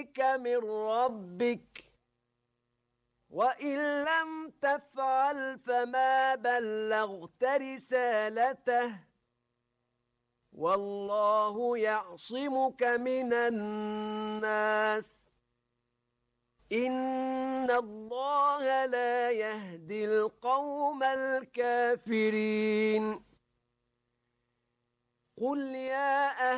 إليك من ربك، وإن لم تفعل فما بلغت رسالته، والله يعصمك من الناس، إن الله لا يهدي القوم الكافرين. قل يا